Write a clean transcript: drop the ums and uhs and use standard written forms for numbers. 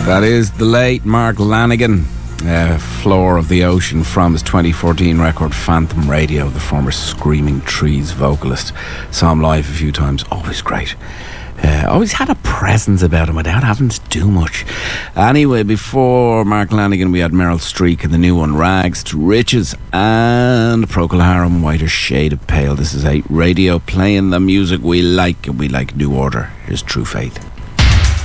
That is the late Mark Lanegan, Floor of the Ocean, from his 2014 record Phantom Radio, the former Screaming Trees vocalist. Saw him live a few times, always great. Always had a presence about him without having to do much. Anyway, before Mark Lanegan, we had Meryl Streep and the new one, Rags to Riches, and Procol Harum, Whiter Shade of Pale. This is 8 Radio, playing the music we like, and we like New Order. Here's True Faith.